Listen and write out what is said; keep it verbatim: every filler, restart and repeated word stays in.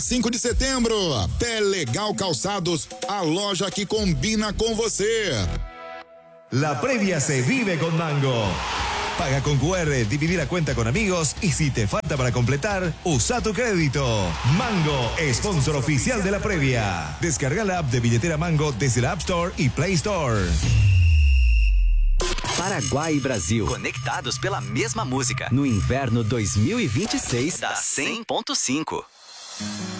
cinco de setembro, Telegal Calçados, a loja que combina com você. La previa se vive con Mango. Paga con Q R, dividir la cuenta con amigos y si te falta para completar, usa tu crédito. Mango, sponsor oficial de la previa. Descarga la app de billetera Mango desde la App Store y Play Store. Paraguai e Brasil, conectados pela mesma música. No inverno dois mil e vinte e seis, da cem ponto cinco.